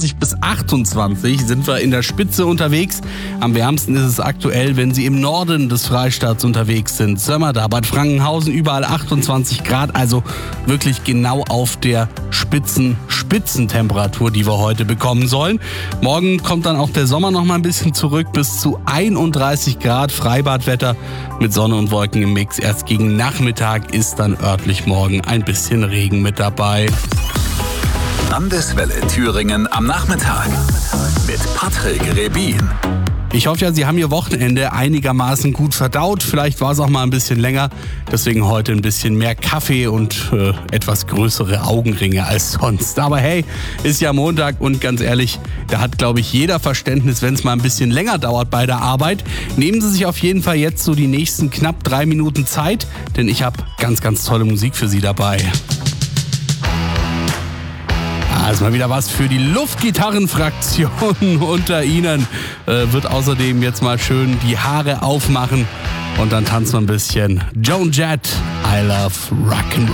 24 bis 28 sind wir in der Spitze unterwegs. Am wärmsten ist es aktuell, wenn Sie im Norden des Freistaats unterwegs sind. Sömmerda, Bad Frankenhausen, überall 28 Grad, also wirklich genau auf der Spitzentemperatur, die wir heute bekommen sollen. Morgen kommt dann auch der Sommer noch mal ein bisschen zurück, bis zu 31 Grad Freibadwetter mit Sonne und Wolken im Mix. Erst gegen Nachmittag ist dann örtlich morgen ein bisschen Regen mit dabei. Landeswelle Thüringen am Nachmittag mit Patrick Rebin. Ich hoffe ja, Sie haben Ihr Wochenende einigermaßen gut verdaut. Vielleicht war es auch mal ein bisschen länger. Deswegen heute ein bisschen mehr Kaffee und etwas größere Augenringe als sonst. Aber hey, ist ja Montag und ganz ehrlich, da hat, glaube ich, jeder Verständnis, wenn es mal ein bisschen länger dauert bei der Arbeit. Nehmen Sie sich auf jeden Fall jetzt so die nächsten knapp 3 Minuten Zeit, denn ich habe ganz, ganz tolle Musik für Sie dabei. Also mal wieder was für die Luftgitarrenfraktion unter Ihnen. Wird außerdem jetzt mal schön die Haare aufmachen und dann tanzen wir ein bisschen. Joan Jett, I Love Rock'n'Roll.